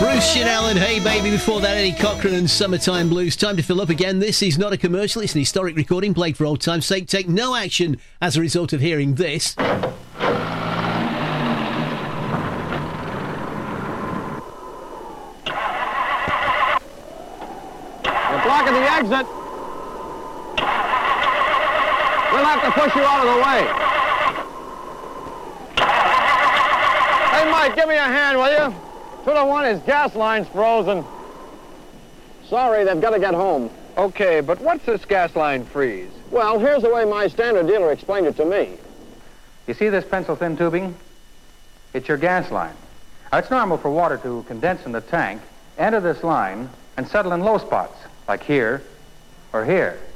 Bruce Chanel and Hey Baby. Before that, Eddie Cochran and Summertime Blues. Time to fill up again. This is not a commercial. It's an historic recording played for old time's sake. Take no action as a result of hearing this. We're blocking the exit. We'll have to push you out of the way. Hey, Mike, give me a hand, will you? 201, his gas line's frozen. Sorry, they've got to get home. Okay, but what's this gas line freeze? Well, here's the way my standard dealer explained it to me. You see this pencil-thin tubing? It's your gas line. Now, it's normal for water to condense in the tank, enter this line, and settle in low spots, like here or here.